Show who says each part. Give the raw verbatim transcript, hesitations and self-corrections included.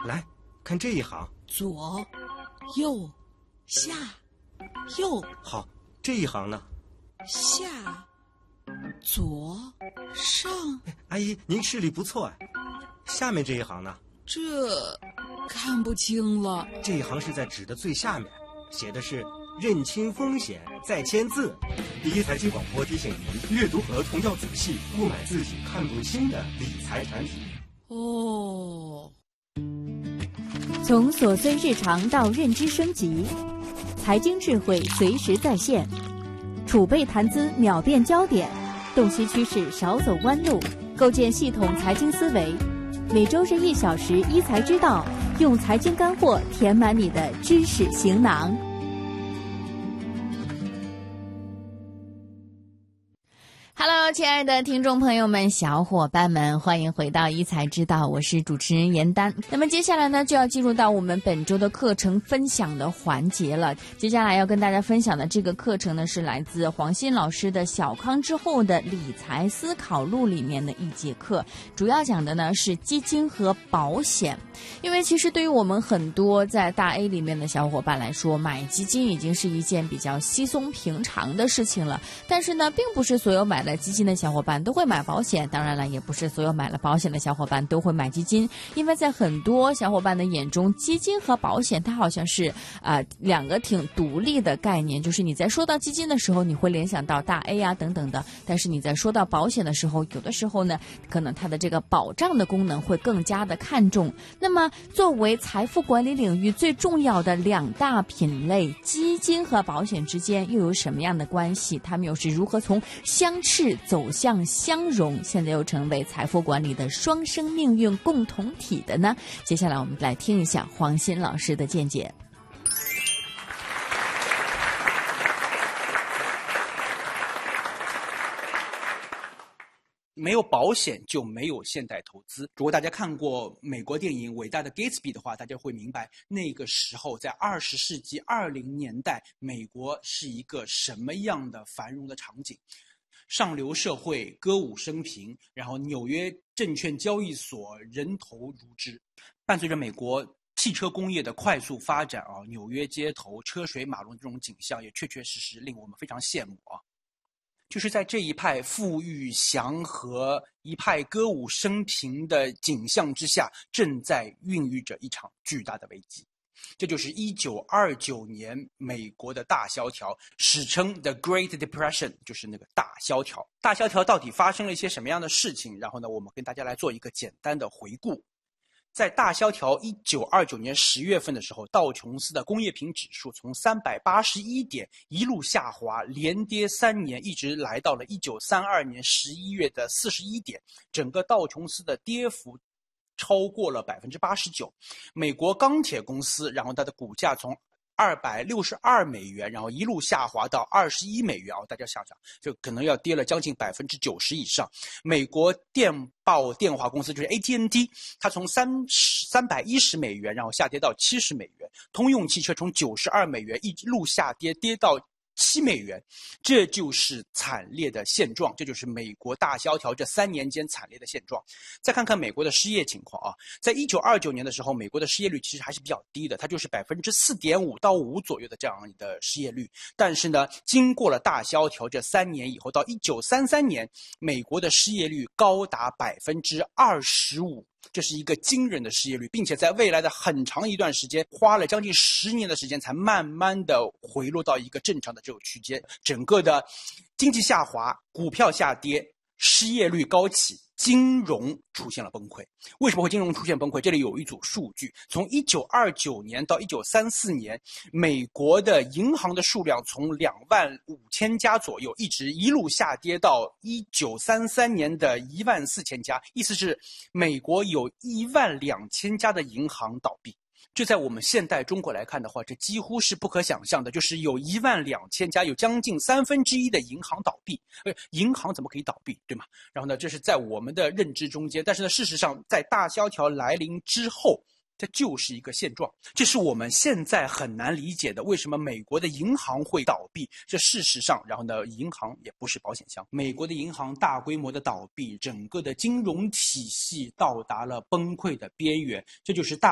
Speaker 1: 来看这一行，
Speaker 2: 左、右、下、右。
Speaker 1: 好，这一行呢？
Speaker 2: 下、左、上。
Speaker 1: 阿姨，您视力不错哎。下面这一行呢？
Speaker 2: 这看不清了。
Speaker 1: 这一行是在纸的最下面，写的是认清风险再签字。第一财经广播提醒您，阅读合同要仔细，勿买自己看不清的理财产品。
Speaker 2: 哦，
Speaker 3: 从琐碎日常到认知升级，财经智慧随时在线，储备谈资秒变焦点，洞悉趋势少走弯路，构建系统财经思维。每周日一小时，一财之道，用财经干货填满你的知识行囊。Hello， 亲爱的听众朋友们、小伙伴们，欢迎回到一财之道，我是主持人严丹。那么接下来呢，就要进入到我们本周的课程分享的环节了。接下来要跟大家分享的这个课程呢，是来自黄鑫老师的《小康之后的理财思考录》里面的一节课，主要讲的呢是基金和保险。因为其实对于我们很多在大 A 里面的小伙伴来说，买基金已经是一件比较稀松平常的事情了。但是呢，并不是所有买了基金的小伙伴都会买保险，当然了，也不是所有买了保险的小伙伴都会买基金。因为在很多小伙伴的眼中，基金和保险它好像是啊、呃、两个挺独立的概念，就是你在说到基金的时候，你会联想到大 A 啊等等的，但是你在说到保险的时候，有的时候呢，可能它的这个保障的功能会更加的看重。那么作为财富管理领域最重要的两大品类，基金和保险之间又有什么样的关系？它们又是如何从相斥走向相融，现在又成为财富管理的双生命运共同体的呢？接下来我们来听一下黄鑫老师的见解。
Speaker 4: 没有保险就没有现代投资。如果大家看过美国电影《伟大的 Gatsby》的话，大家会明白那个时候在二十世纪二零年代，美国是一个什么样的繁荣的场景。上流社会歌舞升平，然后纽约证券交易所人头如织。伴随着美国汽车工业的快速发展啊，纽约街头车水马龙这种景象也确确实实令我们非常羡慕啊。就是在这一派富裕祥和、一派歌舞升平的景象之下，正在孕育着一场巨大的危机。这就是一九二九年美国的大萧条，史称 The Great Depression， 就是那个大萧条。大萧条到底发生了一些什么样的事情？然后呢，我们跟大家来做一个简单的回顾。在大萧条一九二九年十月份的时候，道琼斯的工业品指数从三百八十一点一路下滑，连跌三年，一直来到了一九三二年十一月的四十一点，整个道琼斯的跌幅超过了百分之八十九。美国钢铁公司，然后它的股价从二百六十二美元，然后一路下滑到二十一美元啊！大家想想，就可能要跌了将近百分之九十以上。美国电报电话公司就是 A T and T， 它从三三百一十美元，然后下跌到七十美元。通用汽车从九十二美元一路下跌，跌到七美元，这就是惨烈的现状，这就是美国大萧条这三年间惨烈的现状。再看看美国的失业情况啊，在一九二九年的时候，美国的失业率其实还是比较低的，它就是百分之四点五到五左右的这样的失业率。但是呢，经过了大萧条这三年以后，到一九三三年，美国的失业率高达百分之二十五。这是一个惊人的失业率，并且在未来的很长一段时间，花了将近十年的时间，才慢慢的回落到一个正常的这种区间。整个的经济下滑，股票下跌，失业率高起，金融出现了崩溃。为什么会金融出现崩溃？这里有一组数据，从一九二九年到一九三四年，美国的银行的数量从两万五千家左右，一直一路下跌到一九三三年的一万四千家，意思是美国有一万两千家的银行倒闭。这在我们现代中国来看的话，这几乎是不可想象的，就是有一万两千家，有将近三分之一的银行倒闭。呃，银行怎么可以倒闭，对吗？然后呢，这是在我们的认知中间，但是呢，事实上，在大萧条来临之后，这就是一个现状，这是我们现在很难理解的。为什么美国的银行会倒闭？这事实上，然后呢，银行也不是保险箱。美国的银行大规模的倒闭，整个的金融体系到达了崩溃的边缘，这就是大